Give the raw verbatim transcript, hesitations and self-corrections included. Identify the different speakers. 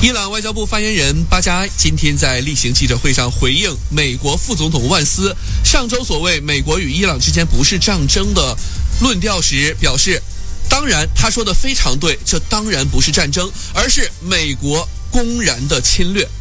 Speaker 1: 伊朗外交部发言人巴加今天在例行记者会上回应美国副总统万斯上周所谓美国与伊朗之间不是战争的论调时表示，当然他说的非常对，这当然不是战争，而是美国公然的侵略。